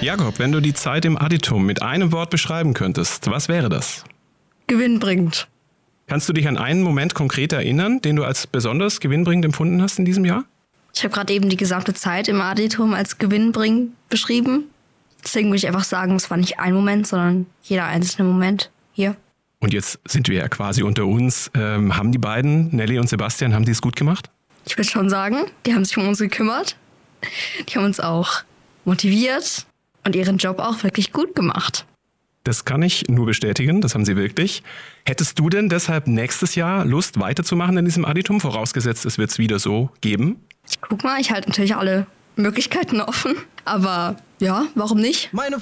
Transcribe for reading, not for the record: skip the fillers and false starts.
Jakob, wenn du die Zeit im Additum mit einem Wort beschreiben könntest, was wäre das? Gewinnbringend. Kannst du dich an einen Moment konkret erinnern, den du als besonders gewinnbringend empfunden hast in diesem Jahr? Ich habe gerade eben die gesamte Zeit im Additum als gewinnbringend beschrieben. Deswegen würde ich einfach sagen, es war nicht ein Moment, sondern jeder einzelne Moment hier. Und jetzt sind wir ja quasi unter uns. Haben die beiden, Nelly und Sebastian, haben die es gut gemacht? Ich würde schon sagen, die haben sich um uns gekümmert. Die haben uns auch motiviert und ihren Job auch wirklich gut gemacht. Das kann ich nur bestätigen, das haben sie wirklich. Hättest du denn deshalb nächstes Jahr Lust, weiterzumachen in diesem Additum, vorausgesetzt, es wird es wieder so geben? Ich guck mal, ich halte natürlich alle Möglichkeiten offen. Aber ja, warum nicht? Meine